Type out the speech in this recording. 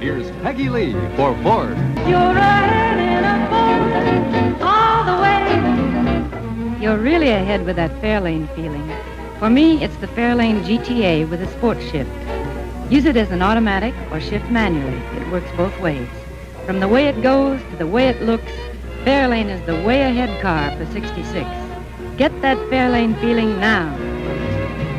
here's Peggy Lee for Ford. You're ahead in a Ford all the way. You're really ahead with that Fairlane feeling. For me, it's the Fairlane GTA with a sports shift. Use it as an automatic or shift manually. It works both ways. From the way it goes to the way it looks, Fairlane is the way ahead car for 66. Get that Fairlane feeling now.